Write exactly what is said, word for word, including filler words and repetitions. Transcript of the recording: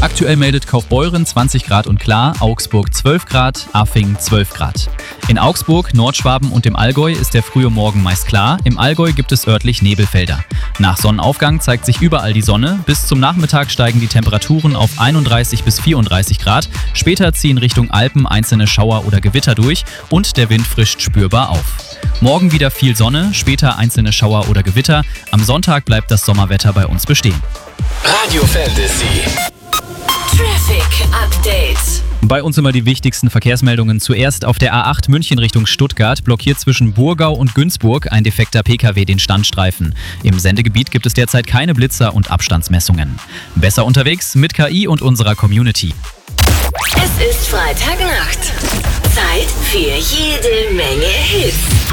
Aktuell meldet Kaufbeuren zwanzig Grad und klar, Augsburg zwölf Grad, Afing zwölf Grad. In Augsburg, Nordschwaben und dem Allgäu ist der frühe Morgen meist klar, im Allgäu gibt es örtlich Nebelfelder. Nach Sonnenaufgang zeigt sich überall die Sonne, bis zum Nachmittag steigen die Temperaturen auf einunddreißig bis vierunddreißig Grad, später ziehen Richtung Alpen einzelne Schauer oder Gewitter durch und der Wind frischt spürbar auf. Morgen wieder viel Sonne, später einzelne Schauer oder Gewitter, am Sonntag bleibt das Sommerwetter bei uns bestehen. Radio Fantasy. Traffic Update. Bei uns immer die wichtigsten Verkehrsmeldungen. Zuerst auf der A acht München Richtung Stuttgart blockiert zwischen Burgau und Günzburg ein defekter P K W den Standstreifen. Im Sendegebiet gibt es derzeit keine Blitzer und Abstandsmessungen. Besser unterwegs mit K I und unserer Community. Es ist Freitagnacht. Zeit für jede Menge Hits.